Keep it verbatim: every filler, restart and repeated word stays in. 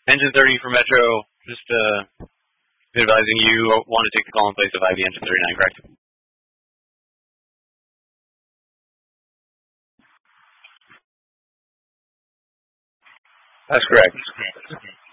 Engine thirty for Metro, just uh, advising you want to take the call in place of I V Engine thirty-nine, correct? That's correct.